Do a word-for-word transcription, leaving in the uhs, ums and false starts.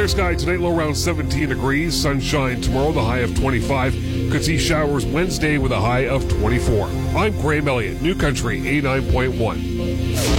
sky tonight, low around seventeen degrees. Sunshine tomorrow, the high of twenty-five. Could see showers Wednesday with a high of twenty-four. I'm Graham Elliott, New Country eighty-nine point one.